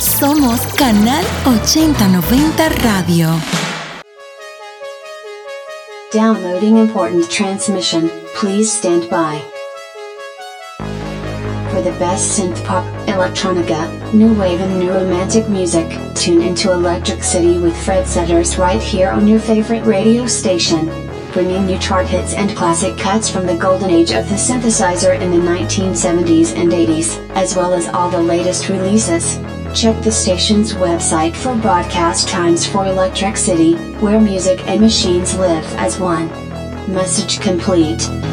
Somos Canal 8090 Radio. Downloading important transmission, please stand by. For the best synth-pop, electronica, new wave and new romantic music, tune into Electric City with Fred Setters right here on your favorite radio station. Bringing you chart hits and classic cuts from the golden age of the synthesizer in the 1970s and 80s, as well as all the latest releases. Check the station's website for broadcast times for Electric City, where music and machines live as one. Message complete.